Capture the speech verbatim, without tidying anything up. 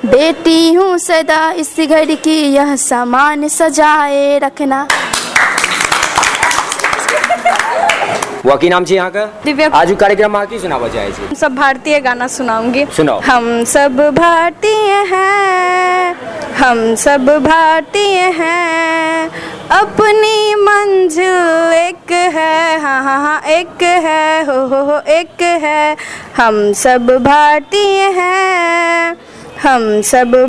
बेटी हूँ सदा इस घर की, यह सामान सजाए रखना। वकी नाम छे यहाँ का? दिव्या। आज कार्यक्रम में की सुनावा चाहे छे? सब भारतीय गाना सुनाऊंगी। सुनाओ। हम सब भारतीय हैं, हम सब भारतीय हैं, अपनी मंजिल एक है, हाँ हाँ हाँ एक है, हो हो हो एक है। हम सब भारतीय हैं, हम सब